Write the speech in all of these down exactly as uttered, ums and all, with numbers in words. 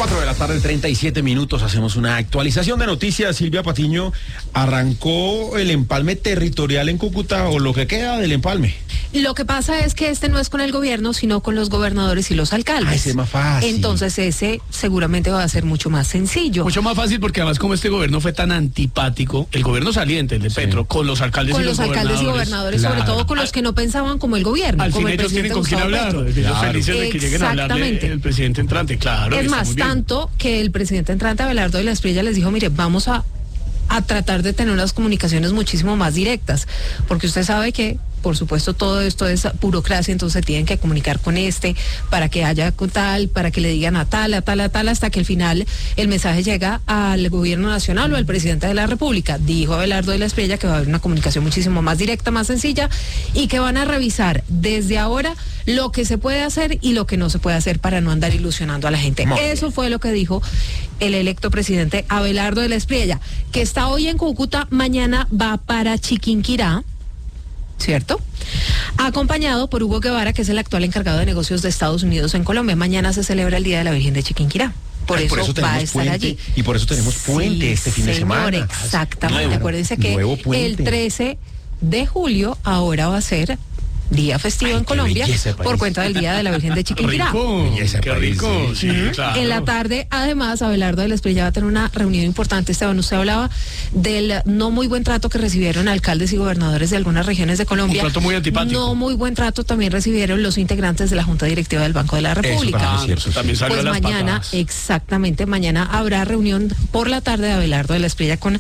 cuatro de la tarde, treinta y siete minutos, hacemos una actualización de noticias. Silvia Patiño, ¿arrancó el empalme territorial en Cúcuta o lo que queda del empalme? Lo que pasa es que este no es con el gobierno, sino con los gobernadores y los alcaldes. Ah, ese es más fácil. Entonces ese seguramente va a ser mucho más sencillo. Mucho más fácil porque además como este gobierno fue tan antipático, el gobierno saliente, el de Petro, sí, con los alcaldes con y los, los alcaldes y gobernadores, claro, sobre todo con los que no pensaban como el gobierno. Al como fin el ellos tienen con quién hablar, Petro. ellos claro. felices de que lleguen a hablarle el presidente entrante, claro. Es más, tanto que el presidente entrante Abelardo de la Espriella les dijo, mire, vamos a, a tratar de tener unas comunicaciones muchísimo más directas, porque usted sabe que por supuesto todo esto es burocracia, entonces tienen que comunicar con este para que haya tal, para que le digan a tal, a tal, a tal, hasta que al final el mensaje llega al gobierno nacional o al presidente de la República. Dijo Abelardo de la Espriella que va a haber una comunicación muchísimo más directa, más sencilla, y que van a revisar desde ahora lo que se puede hacer y lo que no se puede hacer para no andar ilusionando a la gente. Muy Eso bien. Fue lo que dijo el electo presidente Abelardo de la Espriella, que está hoy en Cúcuta, mañana va para Chiquinquirá, ¿cierto? Acompañado por Hugo Guevara, que es el actual encargado de negocios de Estados Unidos en Colombia. Mañana se celebra el Día de la Virgen de Chiquinquirá. Por, Ay, eso, por eso va a estar puente, allí. Y por eso tenemos puente sí, este fin señor, de semana. Exactamente. Nuevo, Acuérdense que el puente. trece de julio ahora va a ser día festivo Ay, en Colombia por cuenta del Día de la Virgen de Chiquinquirá. Rico, qué rico. Sí, ¿Mm? claro. En la tarde, además, Abelardo de la Espriella va a tener una reunión importante. Esteban, usted hablaba del no muy buen trato que recibieron alcaldes y gobernadores de algunas regiones de Colombia. Un trato muy antipático. No muy buen trato también recibieron los integrantes de la Junta Directiva del Banco de la República. Eso, ah, cierto, también salió pues a las mañana, patadas. exactamente, mañana habrá reunión por la tarde de Abelardo de la Espriella con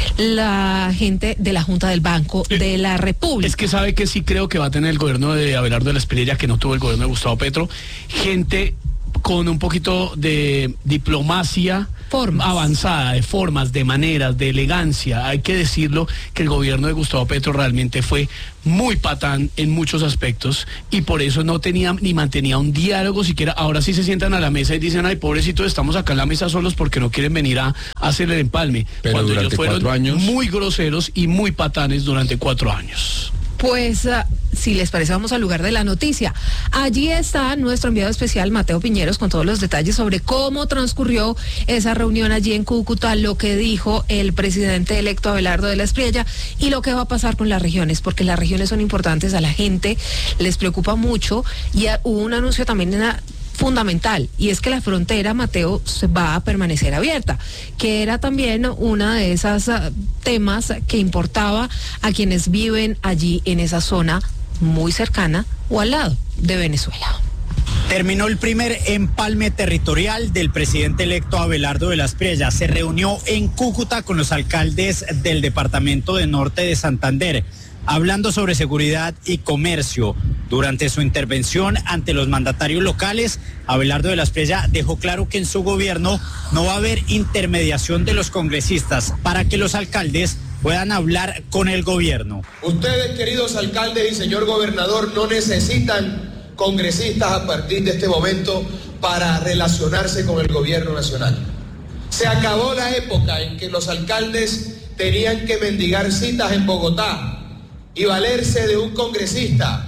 la gente de la Junta del Banco eh, de la República. Es que sabe que sí creo que va a tener el gobierno de Abelardo de la Espriella, que no tuvo el gobierno de Gustavo Petro, gente con un poquito de diplomacia formas. avanzada, de formas, de maneras, de elegancia. Hay que decirlo que el gobierno de Gustavo Petro realmente fue muy patán en muchos aspectos y por eso no tenía ni mantenía un diálogo siquiera. Ahora sí se sientan a la mesa y dicen, ay, pobrecitos, estamos acá en la mesa solos porque no quieren venir a, a hacer el empalme. Pero cuando durante ellos fueron cuatro años... muy groseros y muy patanes durante cuatro años. Pues, uh, si les parece, vamos al lugar de la noticia. Allí está nuestro enviado especial, Mateo Piñeros, con todos los detalles sobre cómo transcurrió esa reunión allí en Cúcuta, lo que dijo el presidente electo Abelardo de la Espriella y lo que va a pasar con las regiones, porque las regiones son importantes, a la gente les preocupa mucho y uh, hubo un anuncio también en la... fundamental, y es que la frontera, Mateo, va a permanecer abierta, que era también una de esas uh, temas que importaba a quienes viven allí en esa zona muy cercana o al lado de Venezuela. Terminó el primer empalme territorial del presidente electo Abelardo de la Espriella. Se reunió en Cúcuta con los alcaldes del departamento de Norte de Santander, hablando sobre seguridad y comercio. Durante su intervención ante los mandatarios locales, Abelardo de la Espriella dejó claro que en su gobierno no va a haber intermediación de los congresistas para que los alcaldes puedan hablar con el gobierno. Ustedes, queridos alcaldes y señor gobernador, no necesitan congresistas a partir de este momento para relacionarse con el gobierno nacional. Se acabó la época en que los alcaldes tenían que mendigar citas en Bogotá y valerse de un congresista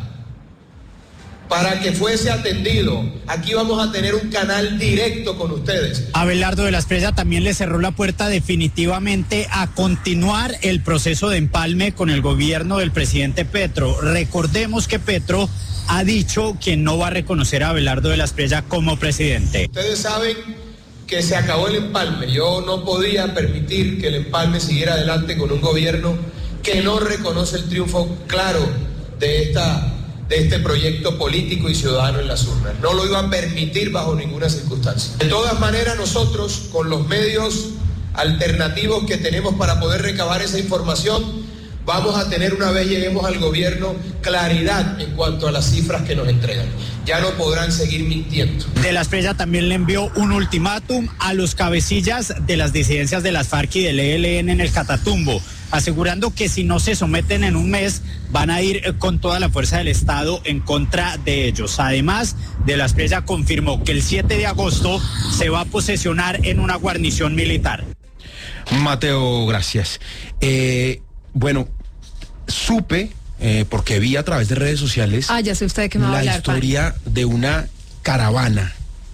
para que fuese atendido. Aquí vamos a tener un canal directo con ustedes. Abelardo de la Espriella también le cerró la puerta definitivamente a continuar el proceso de empalme con el gobierno del presidente Petro. Recordemos que Petro ha dicho que no va a reconocer a Abelardo de la Espriella como presidente. Ustedes saben que se acabó el empalme. Yo no podía permitir que el empalme siguiera adelante con un gobierno que no reconoce el triunfo claro de esta de este proyecto político y ciudadano en las urnas. No lo iba a permitir bajo ninguna circunstancia. De todas maneras, nosotros, con los medios alternativos que tenemos para poder recabar esa información, vamos a tener, una vez lleguemos al gobierno, claridad en cuanto a las cifras que nos entregan. Ya no podrán seguir mintiendo. De la Espriella también le envió un ultimátum a los cabecillas de las disidencias de las FARC y del E L N en el Catatumbo, asegurando que si no se someten en un mes, van a ir con toda la fuerza del Estado en contra de ellos. Además, de la Espriella confirmó que el siete de agosto se va a posesionar en una guarnición militar. Mateo, gracias. Eh, bueno, supe, eh, porque vi a través de redes sociales, ah, ya sé usted de qué me va a la hablar, historia Juan. de una caravana que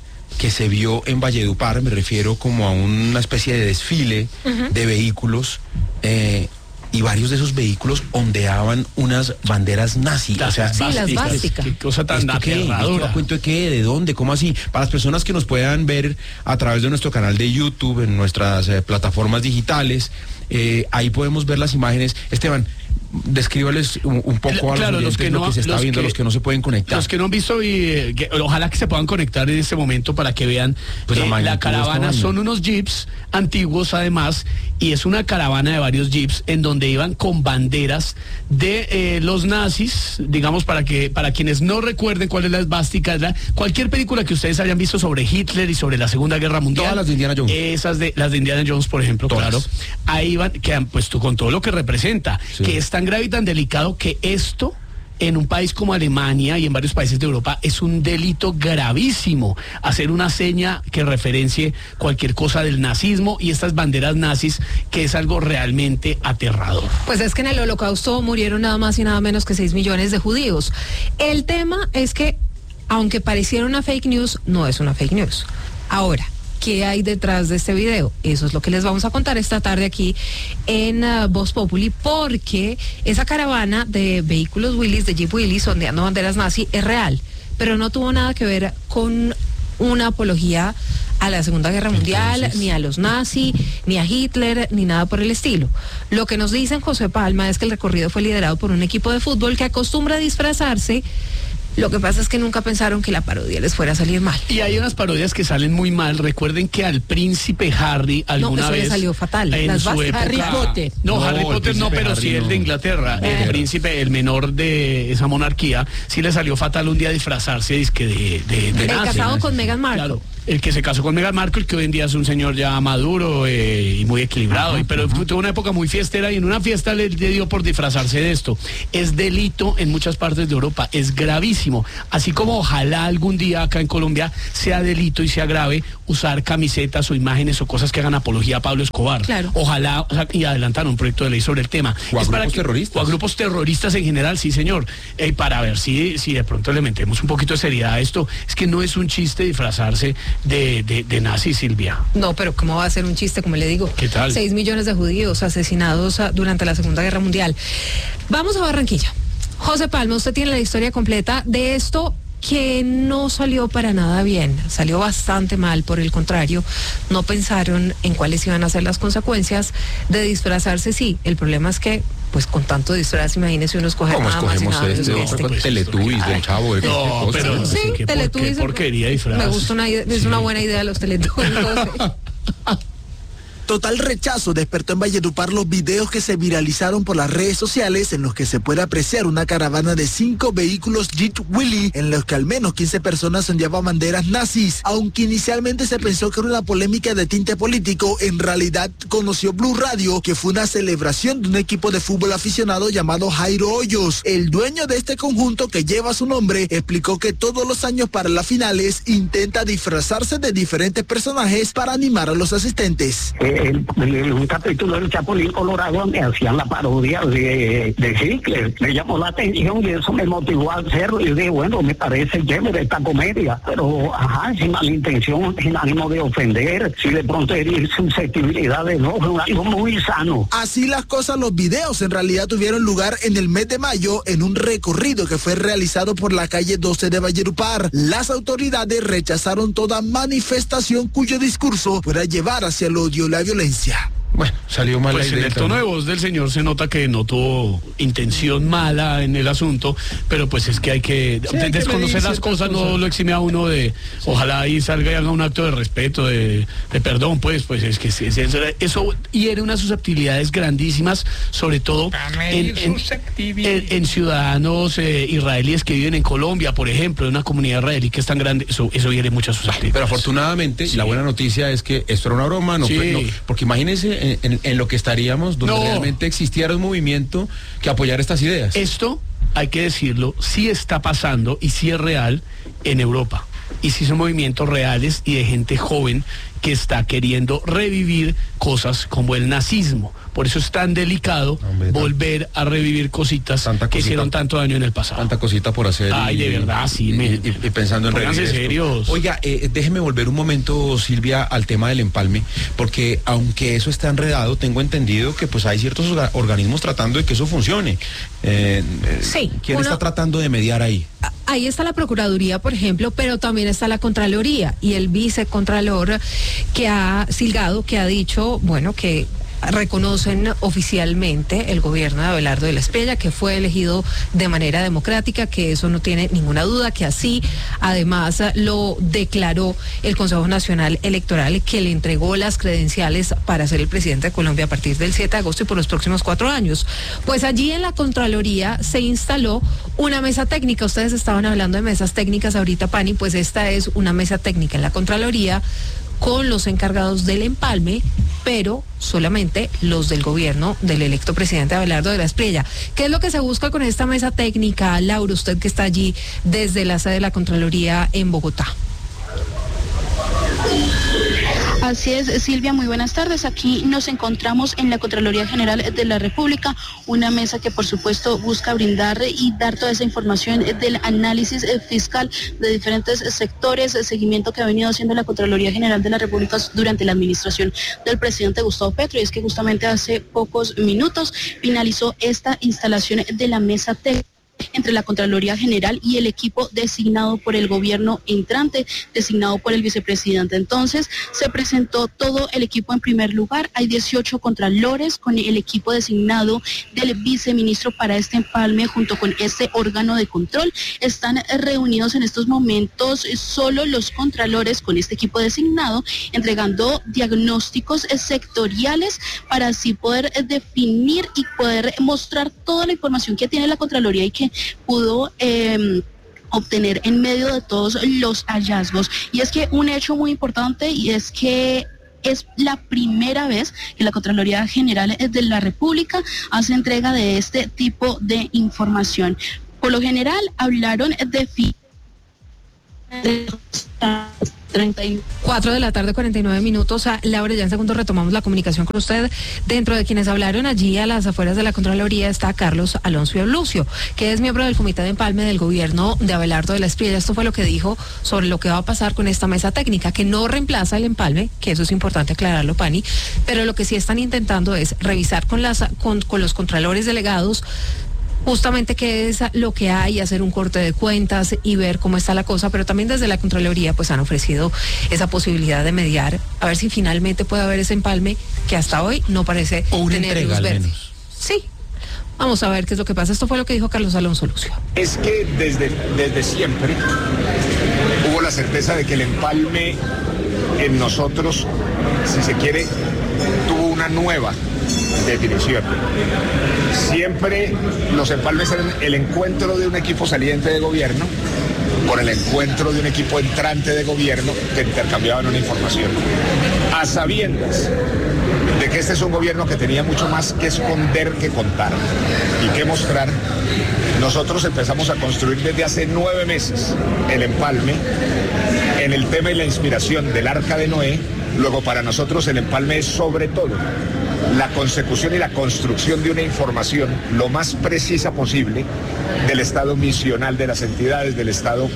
que se vio en Valledupar, me refiero como a una especie de desfile uh-huh. de vehículos, eh, y varios de esos vehículos ondeaban unas banderas nazis. O sea, sí, las básicas. Qué cosa tan aterradora. ¿Cuento de qué? ¿De dónde? ¿Cómo así? Para las personas que nos puedan ver a través de nuestro canal de YouTube, en nuestras eh, plataformas digitales, eh, ahí podemos ver las imágenes. Esteban, descríbales un, un poco a claro, los, los que no, lo que se está los viendo, que, los que no se pueden conectar. Los que no han visto, y eh, que, ojalá que se puedan conectar en este momento para que vean. Pues eh, la, la caravana son unos jeeps antiguos además, y es una caravana de varios jeeps en donde iban con banderas de eh, los nazis, digamos, para que para quienes no recuerden cuál es la esvástica, la, cualquier película que ustedes hayan visto sobre Hitler y sobre la Segunda Guerra Mundial. Todas las de Indiana Jones. Esas de las de Indiana Jones, por ejemplo, Todas. claro. Ahí van, que han puesto con todo lo que representa, sí. que es tan grave y tan delicado que esto en un país como Alemania y en varios países de Europa es un delito gravísimo hacer una seña que referencie cualquier cosa del nazismo y estas banderas nazis, que es algo realmente aterrador. Pues es que en el Holocausto murieron nada más y nada menos que seis millones de judíos. El tema es que, aunque pareciera una fake news, no es una fake news. Ahora, ¿qué hay detrás de este video? Eso es lo que les vamos a contar esta tarde aquí en uh, Voz Populi, porque esa caravana de vehículos Willys, de Jeep Willys, ondeando banderas nazi, es real, pero no tuvo nada que ver con una apología a la Segunda Guerra Mundial, Entonces... ni a los nazis, ni a Hitler, ni nada por el estilo. Lo que nos dicen José Palma es que el recorrido fue liderado por un equipo de fútbol que acostumbra a disfrazarse. Lo que pasa es que nunca pensaron que la parodia les fuera a salir mal. Y hay unas parodias que salen muy mal. Recuerden que al príncipe Harry alguna no, eso vez le salió fatal. En Las su época, Harry Potter. No, no Harry Potter no, pero Harry sí no. el de Inglaterra. Eh. El príncipe, el menor de esa monarquía, sí le salió fatal un día disfrazarse dizque de, de, de El nazi. casado con Meghan Markle. Claro. El que se casó con Meghan Markle, que hoy en día es un señor ya maduro eh, y muy equilibrado, uh-huh, pero uh-huh. tuvo una época muy fiestera y en una fiesta le, le dio por disfrazarse de esto. Es delito en muchas partes de Europa, es gravísimo. Así como ojalá algún día acá en Colombia sea delito y sea grave usar camisetas o imágenes o cosas que hagan apología a Pablo Escobar. Claro. Ojalá, o sea, y adelantar un proyecto de ley sobre el tema. O a es grupos para que, terroristas. O a grupos terroristas en general, sí señor. Eh, para ver si, si de pronto le metemos un poquito de seriedad a esto. Es que no es un chiste disfrazarse de... de, de nazi, Silvia. No, pero ¿cómo va a ser un chiste? Como le digo, ¿qué tal? Seis millones de judíos asesinados uh, durante la Segunda Guerra Mundial. Vamos a Barranquilla. José Palma, usted tiene la historia completa de esto que no salió para nada bien, salió bastante mal. Por el contrario, no pensaron en cuáles iban a ser las consecuencias de disfrazarse. Sí, el problema es que pues con tanto disfraz, imagínese uno escoger nada más y nada menos este, este. Pues, Teletubbies del Chavo de no, pero sí, qué, Teletubbies. Qué porquería disfraz. Me gusta una idea, es sí. una buena idea los Teletubbies. Total rechazo despertó en Valledupar los videos que se viralizaron por las redes sociales en los que se puede apreciar una caravana de cinco vehículos Jeep Willys en los que al menos quince personas ondeaban banderas nazis. Aunque inicialmente se pensó que era una polémica de tinte político, en realidad conoció Blue Radio que fue una celebración de un equipo de fútbol aficionado llamado Jairo Hoyos. El dueño de este conjunto, que lleva su nombre, explicó que todos los años para las finales intenta disfrazarse de diferentes personajes para animar a los asistentes. El, el, un capítulo del Chapulín Colorado donde hacían la parodia de, de Hitler. Me llamó la atención y eso me motivó a hacerlo. Y dije, bueno, me parece chévere esta comedia, pero ajá, sin mala intención, sin ánimo de ofender, si de pronto herir susceptibilidades, no, fue algo muy sano. Así las cosas, los videos en realidad tuvieron lugar en el mes de mayo en un recorrido que fue realizado por la calle doce de Valledupar. Las autoridades rechazaron toda manifestación cuyo discurso pueda llevar hacia el odio y la violencia. Bueno, salió mal. Pues en el tono de voz del señor se nota que no tuvo intención mala en el asunto, pero pues es que hay que sí, hay desconocer que las cosas, cosas, no lo exime a uno de, sí. Ojalá ahí salga y haga un acto de respeto, de, de perdón, pues, pues es que es, es, eso hiere unas susceptibilidades grandísimas, sobre todo en, en, en, en ciudadanos eh, israelíes que viven en Colombia, por ejemplo, en una comunidad israelí que es tan grande, eso, eso hiere muchas susceptibilidades. Pero afortunadamente, sí. La buena noticia es que esto era una broma, no, sí. fue, no porque imagínense En, en, en lo que estaríamos donde no. realmente existiera un movimiento que apoyara estas ideas. Esto, hay que decirlo, sí está pasando y sí es real en Europa. y sí son movimientos reales y de gente joven que está queriendo revivir cosas como el nazismo. Por eso es tan delicado Hombre, volver a revivir cositas que cosita, hicieron tanto daño en el pasado. Tanta cosita por hacer. Ay, y, de verdad, sí. Y, me, y, y pensando en revivir serios. Oiga, eh, déjeme volver un momento, Silvia, al tema del empalme, porque aunque eso está enredado, tengo entendido que pues hay ciertos organismos tratando de que eso funcione. Eh, sí. ¿Quién uno, está tratando de mediar ahí? Ahí está la Procuraduría, por ejemplo, pero también está la Contraloría y el vicecontralor que ha Silgado, que ha dicho, bueno, que reconocen oficialmente el gobierno de Abelardo de la Espriella, que fue elegido de manera democrática, que eso no tiene ninguna duda, que así además lo declaró el Consejo Nacional Electoral, que le entregó las credenciales para ser el presidente de Colombia a partir del siete de agosto y por los próximos cuatro años. Pues allí en la Contraloría se instaló una mesa técnica. Ustedes estaban hablando de mesas técnicas ahorita, Pani, pues esta es una mesa técnica en la Contraloría con los encargados del empalme, pero solamente los del gobierno del electo presidente Abelardo de la Espriella. ¿Qué es lo que se busca con esta mesa técnica, Laura, usted que está allí desde la sede de la Contraloría en Bogotá? Así es, Silvia, muy buenas tardes. Aquí nos encontramos en la Contraloría General de la República, una mesa que por supuesto busca brindar y dar toda esa información del análisis fiscal de diferentes sectores, el seguimiento que ha venido haciendo la Contraloría General de la República durante la administración del presidente Gustavo Petro. Y es que justamente hace pocos minutos finalizó esta instalación de la mesa técnica entre la Contraloría General y el equipo designado por el gobierno entrante, designado por el vicepresidente. Entonces, se presentó todo el equipo en primer lugar. Hay dieciocho contralores con el equipo designado del viceministro para este empalme junto con este órgano de control. Están reunidos en estos momentos solo los contralores con este equipo designado, entregando diagnósticos sectoriales para así poder definir y poder mostrar toda la información que tiene la Contraloría y que pudo eh, obtener en medio de todos los hallazgos. Y es que un hecho muy importante y es que es la primera vez que la Contraloría General de la República hace entrega de este tipo de información. Por lo general hablaron de treinta y cuatro de la tarde, cuarenta y nueve minutos. A Laura, ya en segundo retomamos la comunicación con usted. Dentro de quienes hablaron allí a las afueras de la Contraloría está Carlos Alonso Lucio, que es miembro del Comité de Empalme del gobierno de Abelardo de la Espriella. Esto fue lo que dijo sobre lo que va a pasar con esta mesa técnica, que no reemplaza el empalme, que eso es importante aclararlo, Pani, pero lo que sí están intentando es revisar con, las, con, con los contralores delegados justamente qué es lo que hay, hacer un corte de cuentas y ver cómo está la cosa, pero también desde la Contraloría pues han ofrecido esa posibilidad de mediar, a ver si finalmente puede haber ese empalme que hasta hoy no parece tener luz verde. Sí, vamos a ver qué es lo que pasa. Esto fue lo que dijo Carlos Alonso Lucio. Es que desde, desde siempre hubo la certeza de que el empalme en nosotros, si se quiere, tuvo una nueva definición. Siempre los empalmes eran el encuentro de un equipo saliente de gobierno con el encuentro de un equipo entrante de gobierno que intercambiaban una información. A sabiendas de que este es un gobierno que tenía mucho más que esconder que contar y que mostrar, nosotros empezamos a construir desde hace nueve meses el empalme en el tema y la inspiración del Arca de Noé. Luego para nosotros el empalme es sobre todo la consecución y la construcción de una información lo más precisa posible del estado misional de las entidades, del estado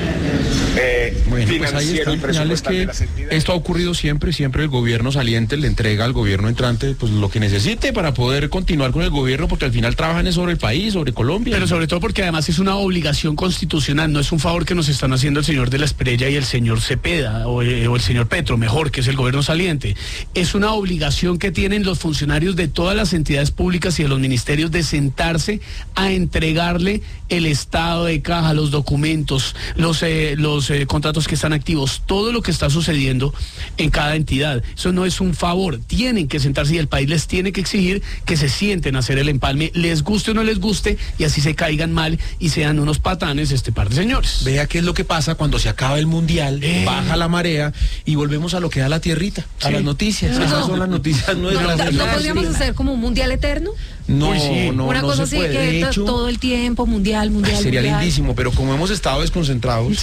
eh, bueno, financiero pues y presupuestal que de las entidades. Esto ha ocurrido siempre, siempre el gobierno saliente le entrega al gobierno entrante pues lo que necesite para poder continuar con el gobierno, porque al final trabajan es sobre el país, sobre Colombia. Pero sobre todo porque además es una obligación constitucional, no es un favor que nos están haciendo el señor de la Espriella y el señor Cepeda, o, eh, o el señor Petro, mejor, que es el gobierno saliente. Es una obligación que tienen los funcionarios de todas las entidades públicas y de los ministerios de sentarse a entregarle el estado de caja, los documentos, los, eh, los eh, contratos que están activos, todo lo que está sucediendo en cada entidad. Eso no es un favor, tienen que sentarse y el país les tiene que exigir que se sienten a hacer el empalme, les guste o no les guste, y así se caigan mal y sean unos patanes este par de señores. Vea qué es lo que pasa cuando se acaba el mundial, eh. baja la marea y volvemos a lo que da la tierrita, a sí. las noticias. No. Esas son las noticias nuestras. No, no, ¿no podríamos hacer como un mundial eterno? No, Uy, sí. no, Una no cosa se así puede. que De hecho, todo el tiempo, mundial, mundial, ay, sería mundial. lindísimo, pero como hemos estado desconcentrados, sí. lo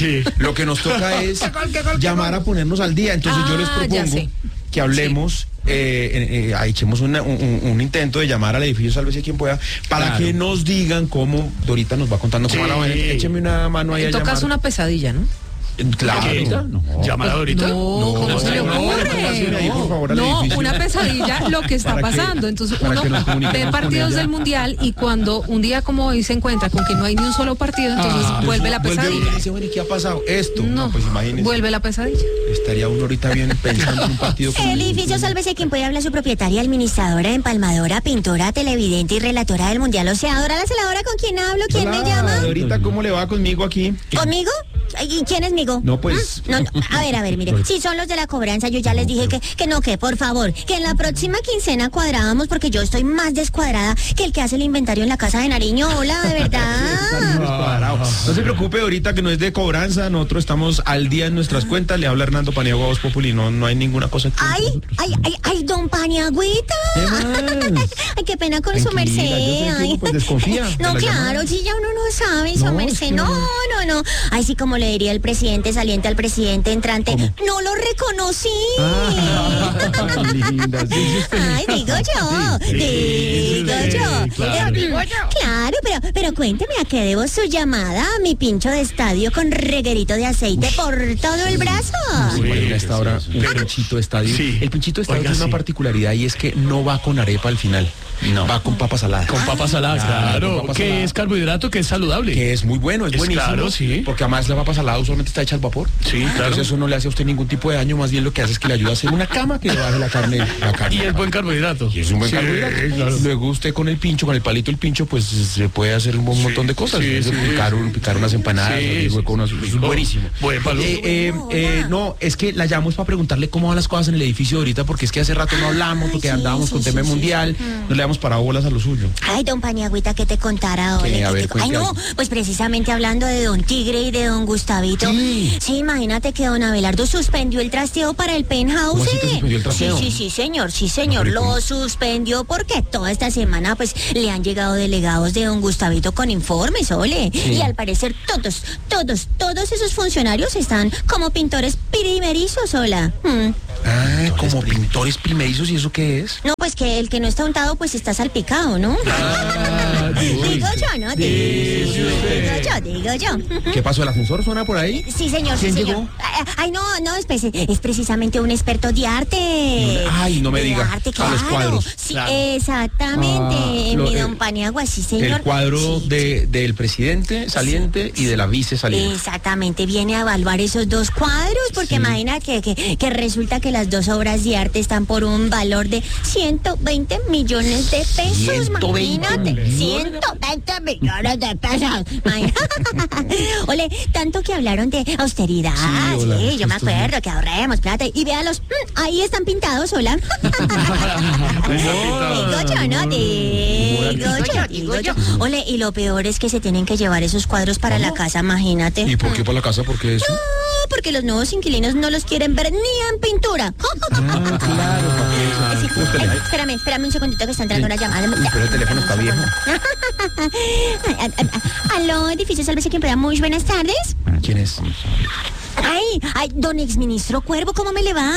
Lo que nos toca es llamar a ponernos al día. Entonces ah, yo les propongo que hablemos, sí. eh, eh, echemos una, un, un intento de llamar al edificio Sálvese quien pueda, para claro. que nos digan cómo, Dorita nos va contando cómo sí. van a ver. Écheme una mano ahí a llamar. Tocas una pesadilla, ¿no? Claro. No. ¿Llamar a Dorita? No, no, ¿cómo se le ocurre? No, no, una pesadilla lo que está pasando. Que, Entonces uno ve partidos del Mundial y cuando un día como hoy se encuentra con que no hay ni un solo partido, entonces ah, vuelve la pesadilla. Vuelve y dice, bueno, ¿y qué ha pasado? Esto. No, no pues imagínese. Vuelve la pesadilla. Estaría uno ahorita bien pensando en un partido. El edificio Sálvese quien puede hablar, su propietaria, administradora, empalmadora, pintora, televidente y relatora del Mundial. O sea, Dora la celadora, ¿con quién hablo? ¿Quién Hola, me llama? Dorita, ¿cómo le va conmigo aquí? ¿Conmigo? ¿Y quién es migo? No, pues... No, no, a ver, a ver, mire, si son los de la cobranza, yo ya les dije que, que no, que por favor, que en la próxima quincena cuadrábamos porque yo estoy más descuadrada que el que hace el inventario en la casa de Nariño. Hola, de verdad. No se preocupe, ahorita que no es de cobranza, nosotros estamos al día en nuestras cuentas, le habla Hernando Paniagua, Voz Populi, no, no hay ninguna cosa que... Ay, ay, ay, ay, don Paniagüita. Ay, qué pena con su merced. Ay. Pues desconfía. No, claro, si ya uno no sabe, su no, merced, no, no, no. Ay, sí, como le diría el presidente saliente al presidente entrante, ¿cómo? No lo reconocí. Ah, linda, sí, ay, digo yo, sí, digo sí, yo. Claro. Digo yo. Claro, pero, pero cuénteme a qué debo su llamada, mi pincho de estadio con reguerito de aceite Uy, por todo el brazo. Sí, sí, esta hora un pinchito de estadio. Sí. El pinchito de estadio Oiga, tiene una sí. particularidad y es que no va con arepa al final. No. Va con papas saladas. Con papas saladas, claro. claro. Que salada. Es carbohidrato, que es saludable. Que es muy bueno, es, es buenísimo. Claro, sí. Porque además la papa salada usualmente está hecha al vapor. Sí, claro. Entonces eso no le hace a usted ningún tipo de daño, más bien lo que hace es que le ayuda a hacer una cama que le baje la carne. La carne y es buen carbohidrato. Y es un buen sí, carbohidrato. Claro. Luego usted con el pincho, con el palito del pincho, pues se puede hacer un sí, montón de cosas. Sí, sí, picar, un, picar unas empanadas, sí, hueco, unas, es buenísimo. Buen palo. Eh, eh, eh, no, es que la llamo es para preguntarle cómo van las cosas en el edificio ahorita, porque es que hace rato no hablamos, porque Ay, sí, andábamos sí, con sí, tema sí, mundial, sí. no le damos parabolas a lo suyo. Ay, don Paniagüita, que te contara ahora. A ver, Ay, no, pues precisamente hablando de don Tigre y de don Gustavito. Sí, sí imagínate que don Abelardo suspendió el trasteo para el penthouse. ¿Cómo así que suspendió el trasteo? Sí, sí, sí, señor, sí, señor, no, lo suspendió porque toda esta semana, pues, le han llegado delegados de don Gustavito con informes, ole. Sí. Y al parecer todos, todos, todos esos funcionarios están como pintores primerizos, hola. Hmm. Ah, como pintores primerizos, ¿y eso qué es? No, pues que el que no está untado, pues está salpicado, ¿no? Ah, digo yo, ¿no? Digo, digo yo, digo yo. ¿Qué pasó? ¿El ascensor suena por ahí? Sí, señor, ¿Quién sí, llegó? señor. Ay, no, no, espese, es precisamente un experto de arte. Ay, no me diga. Arte, claro. A los cuadros. Sí, claro. Exactamente, ah, lo, mi don Paniagua, sí, señor. El cuadro sí. de, del presidente saliente sí. y de la vice saliente. Exactamente, viene a evaluar esos dos cuadros, porque sí. imagina que, que, que resulta que las dos obras de arte están por un valor de ciento veinte millones de pesos, imagínate. ciento veinte millones de pesos. Ole, tanto que hablaron de austeridad, sí, hola, sí yo me acuerdo bien. Que ahorremos plata. Y véalos, ahí están pintados, hola. Digo yo, ¿no? Digo yo, digo yo. Ole, y lo peor es que se tienen que llevar esos cuadros para ¿Cómo? La casa, imagínate. ¿Y por qué para la casa? ¿Por qué eso? No, porque los nuevos inquilinos no los quieren ver ni en pintura. Ah, claro. Sí, ay, espérame, espérame un segundito que está entrando sí. una llamada. Uy, pero el teléfono está viejo. Aló, edificio Sálvese quien pueda. Muy buenas tardes. ¿Quién es? Ay, ay, don exministro Cuervo, ¿cómo me le va?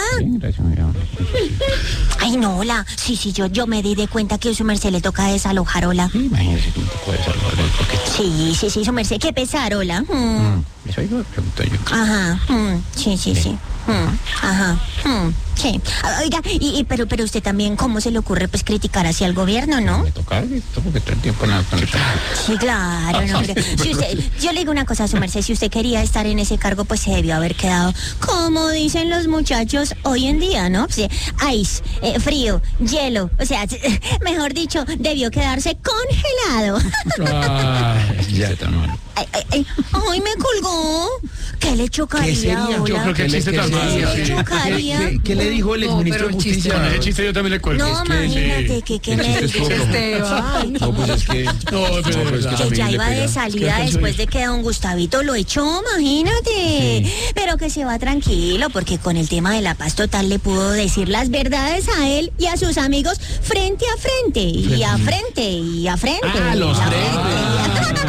Ay, no, hola. Sí, sí, yo, yo me di de cuenta que a su merced le toca desalojar, hola. Sí, imagínese que un poco desalojar porque... Sí, sí, sí, su merced, qué pesar, hola. Mm. Mm, eso ahí me pregunto yo. Ajá, mm, sí, sí, sí. Mm, ajá, mm, sí. Oiga, y, y pero pero usted también, ¿cómo se le ocurre pues criticar hacia el gobierno, no? Me toca, porque todo el tiempo nada con el... Sí, claro, no, mire, si usted, yo le digo una cosa a su merced, si usted quería estar en ese cargo, pues se debió haber quedado, como dicen los muchachos hoy en día, ¿no? Sí, ice, eh, frío, hielo, o sea, mejor dicho, debió quedarse congelado. Ay, ya está mal. Ay, ay, ay, ay, me colgó. ¿Qué le chocaría? ¿Qué sería? Yo creo que el chiste tan mal. ¿Qué, chocaría? ¿Qué, qué, ¿Qué le dijo el exministro de Justicia? Con ese chiste yo también le cuelgo. No, es que, imagínate, sí. que, que me dijo. No, pues es que... No, pero no, es que, que ya iba de salida es que después de que don Gustavito lo echó, imagínate. Sí. Pero que se va tranquilo, porque con el tema de la paz total le pudo decir las verdades a él y a sus amigos frente a frente, y a frente, y a frente. Ah, los frente.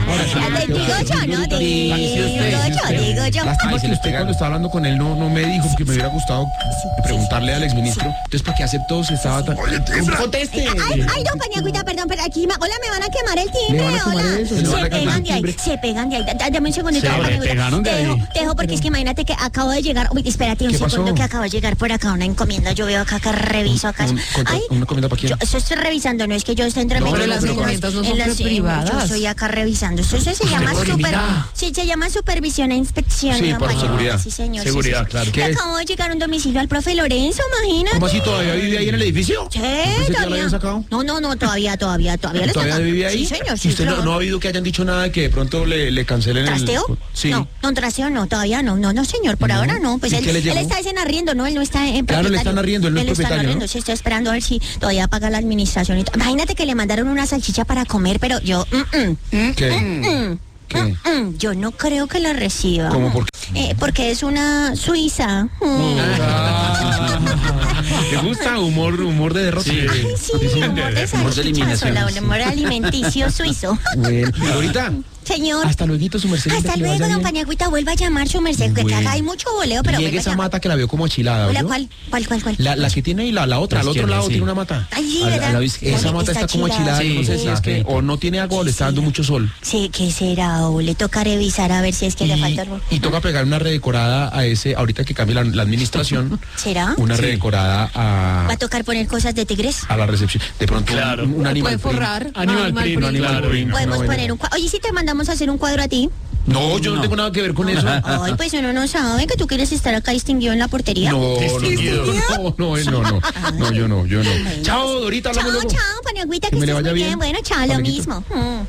Te digo yo, ¿no? Digo yo, digo yo. Lástima que usted cuando estaba hablando con él no, no me dijo que me hubiera gustado preguntarle al exministro. Entonces, ¿para qué aceptó si estaba tan... Oye, tiembla. ¡Conteste! Ay, ay, don Paniagüita, perdón, pero aquí, ma- hola, me van a quemar el timbre, ¿Le van a quemar hola. eso? ¿Le van a Se quemar pegan el de ahí, timbre? se pegan de ahí. Da- Dame un segundito, Se don le Paniagüita. pegaron de Te ahí. dejo, te dejo porque es que imagínate que acabo de llegar. Uy, espérate un ¿Qué segundo pasó? que acabo de llegar por acá una encomienda. Yo veo acá que reviso acá. Un- contra- Ay, ¿Una comida para quién? yo, eso estoy revisando, no es que yo esté entre No, medio pero en las los- encomiendas no en son las- en- privadas. Yo estoy acá revisando. Eso, eso se llama Oye, super, mira. sí, se llama supervisión e inspección. Sí, don por Paniagüita. seguridad. Sí, señor. Seguridad, sí, sí, sí. claro. Me ¿Qué es? acabo de llegar a un domicilio al profe Lorenzo, imagínate. ¿Cómo así todavía vive ahí en el edificio? Sí, Pensé que ya lo todavía. habían sacado. No, no, no, todavía, todavía, todavía. lo ¿Todavía sacan. vive ahí? Sí, señor. ¿Y Sí, usted no, claro. no ha oído que hayan dicho nada de que de pronto le, le cancelen ¿Trasteo? el... Sí. No, no, trasteo no, todavía no, no, no, señor, por No. ahora no. Pues ¿Y él, qué le él llegó? está en arriendo, ¿no? Él no está en Claro, le están arriendo, él no es Él está en propietario, arriendo, ¿no? sí, está esperando a ver si todavía paga la administración y todo. Imagínate que le mandaron una salchicha para comer, pero yo, mm, mm, ¿Qué? mm, ¿Qué? mm, mm, yo no creo que la reciba. ¿Cómo? ¿Por qué? Eh, porque es una suiza. Mm. Ah. ¿Te gusta? Humor, humor de derrota. Sí. Ay, sí, humor de Humor de salchicha, eliminación, sola, sí. humor alimenticio suizo. Bueno, ahorita, Señor. hasta luego, su merced. Hasta que le luego, vaya don bien. Paniagüita, vuelva a llamar su merced, que Bueno. acá hay mucho boleo, pero Llegue vuelva a esa llamar. mata que la veo como achilada, Hola, ¿oyó? ¿cuál? ¿Cuál, cuál, cuál? La, la que tiene ahí, la, la otra, La al otro izquierda, lado sí. tiene una mata. Ay, sí, A la- ¿verdad? a la vez- esa Oye, mata está está como achilada. achilada, yo no sé Sí, si es que sí. o no tiene agua o le está dando mucho sol. Sí, ¿qué será? O le toca revisar a ver si es que le falta algo. Y toca pegar una redecorada a ese, ahorita que cambie la, la administración, ¿Será? una redecorada ¿Va a, a tocar poner cosas de tigres? a la recepción. De pronto Claro. un, un animal Puede print. forrar. Animal print, print. animal claro. print. Podemos Una poner vaina. un cuadro. Oye, si te mandamos a hacer un cuadro a ti. No, yo no, tengo nada que ver con eso. Ay, pues uno no sabe que tú quieres estar acá distinguido en la portería. No, no, Distinguido. no, no, no, no, no, no, yo no, yo no. Chao, Dorita, Chao, hablamos luego. chao, Paniagüita, que, Que me le estés vaya muy bien. bien. Bueno, chao, lo Panequito. mismo. Mm.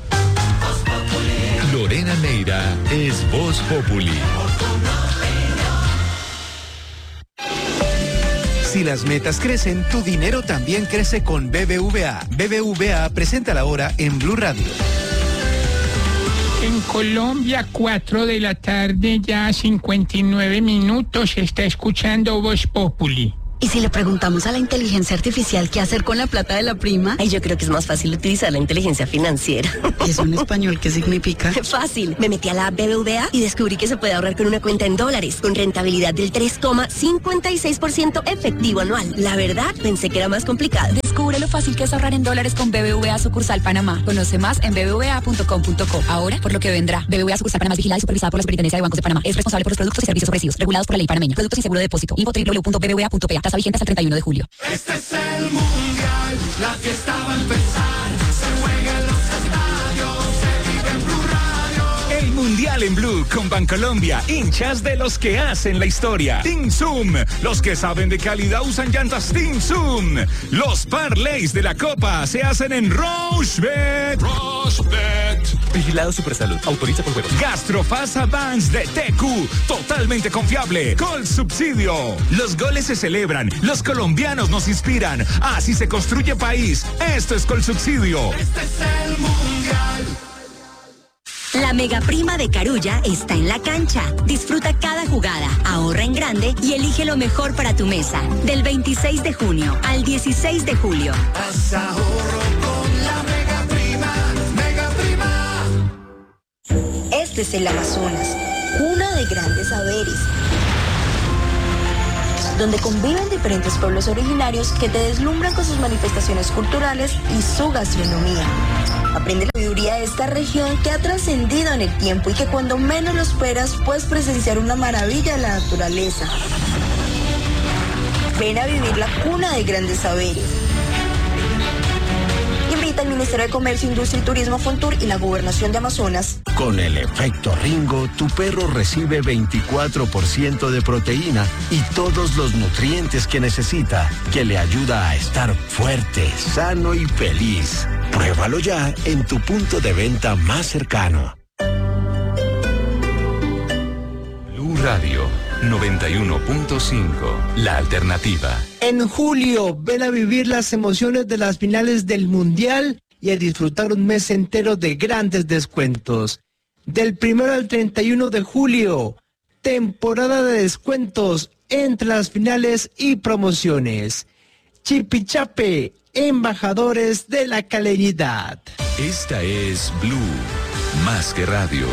Lorena Neira es Voz Populi. Si las metas crecen, tu dinero también crece con B B V A. B B V A presenta la hora en Blue Radio. En Colombia, cuatro de la tarde, ya cincuenta y nueve minutos, se está escuchando Voz Populi. Y si le preguntamos a la inteligencia artificial qué hacer con la plata de la prima, Ay, yo creo que es más fácil utilizar la inteligencia financiera. ¿y eso en español qué significa? Fácil. Me metí a la app B B V A y descubrí que se puede ahorrar con una cuenta en dólares, con rentabilidad del tres coma cincuenta y seis por ciento efectivo anual. La verdad, pensé que era más complicado. Descubre lo fácil que es ahorrar en dólares con B B V A Sucursal Panamá. Conoce más en b b v a punto com punto co. Ahora, por lo que vendrá. B B V A Sucursal Panamá es vigilada y supervisada por la Superintendencia de Bancos de Panamá. Es responsable por los productos y servicios ofrecidos, regulados por la ley panameña. Productos sin seguro de depósito. Info doble u doble u doble u punto b b v a punto p a. Tasa vigente hasta el treinta y uno de julio. Este es el mundial, la fiesta va a empezar, se juega en los estadios, se vive en Blue Radio. El Mundial en Blue con Bancolombia, hinchas de los que hacen la historia. Team Zoom, los que saben de calidad usan llantas Team Zoom. Los parlays de la Copa se hacen en Rochebet. Rochebet. Vigilado Supersalud. Autoriza por juegos. Gastrofasa Vans de T Q, totalmente confiable, con subsidio. Los goles se celebran, los colombianos nos inspiran. Así se construye país. Esto es Colsubsidio. Este es el mundial. La mega prima de Carulla está en la cancha. Disfruta cada jugada, ahorra en grande y elige lo mejor para tu mesa. Del veintiséis de junio al dieciséis de julio. Haz ahorro con la mega prima, mega prima. Este es el Amazonas, cuna de grandes saberes, donde conviven diferentes pueblos originarios que te deslumbran con sus manifestaciones culturales y su gastronomía. Aprende la sabiduría de esta región que ha trascendido en el tiempo y que cuando menos lo esperas puedes presenciar una maravilla de la naturaleza. Ven a vivir la cuna de grandes saberes. Invita al Ministerio de Comercio, Industria y Turismo, Fontur y la Gobernación de Amazonas. Con el efecto Ringo, tu perro recibe veinticuatro por ciento de proteína y todos los nutrientes que necesita, que le ayuda a estar fuerte, sano y feliz. Pruébalo ya en tu punto de venta más cercano. Blue Radio noventa y uno punto cinco, la alternativa. En julio, ven a vivir las emociones de las finales del Mundial y a disfrutar un mes entero de grandes descuentos. Del primero al treinta y uno de julio, temporada de descuentos entre las finales y promociones. Chipichape, embajadores de la calidad. Esta es Blue, más que radio.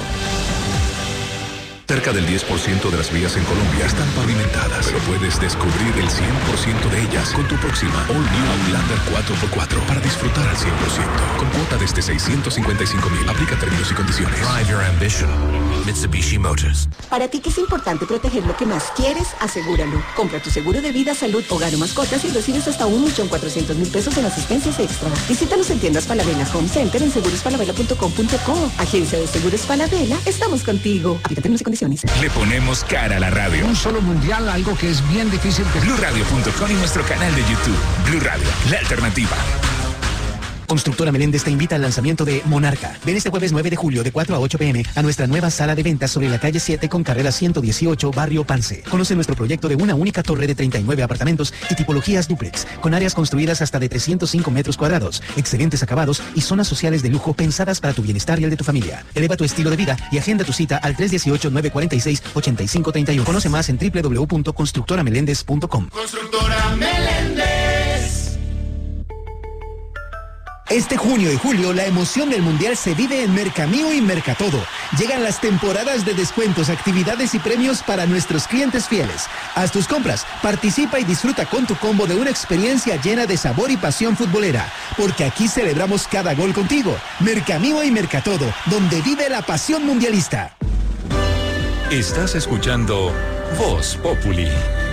Cerca del diez por ciento de las vías en Colombia están pavimentadas, pero puedes descubrir el cien por ciento de ellas con tu próxima All New Outlander cuatro por cuatro para disfrutar al cien por ciento. Con cuota desde seiscientos cincuenta y cinco mil. Aplica términos y condiciones. Drive your ambition. Mitsubishi Motors. Para ti que es importante proteger lo que más quieres, asegúralo. Compra tu seguro de vida, salud, hogar o mascotas y recibes hasta un millón cuatrocientos mil pesos en asistencias extra. Visítanos en tiendas Falabella Home Center en seguros falabella punto com punto co. Agencia de Seguros Falabella, estamos contigo. Aplica términos y condiciones. Le ponemos cara a la radio. Un solo mundial, algo que es bien difícil. Que... Blue Radio punto com y nuestro canal de YouTube. Blue Radio, la alternativa. Constructora Meléndez te invita al lanzamiento de Monarca. Ven este jueves nueve de julio de cuatro a ocho pm a nuestra nueva sala de ventas sobre la calle siete con carrera ciento dieciocho, barrio Pance. Conoce nuestro proyecto de una única torre de treinta y nueve apartamentos y tipologías dúplex, con áreas construidas hasta de trescientos cinco metros cuadrados, excelentes acabados y zonas sociales de lujo pensadas para tu bienestar y el de tu familia. Eleva tu estilo de vida y agenda tu cita al tres uno ocho, nueve cuatro seis, ocho cinco tres uno. Conoce más en w w w punto constructora meléndez punto com. Constructora Meléndez. Este junio y julio, la emoción del Mundial se vive en Mercamío y Mercatodo. Llegan las temporadas de descuentos, actividades y premios para nuestros clientes fieles. Haz tus compras, participa y disfruta con tu combo de una experiencia llena de sabor y pasión futbolera. Porque aquí celebramos cada gol contigo. Mercamío y Mercatodo, donde vive la pasión mundialista. Estás escuchando Voz Populi.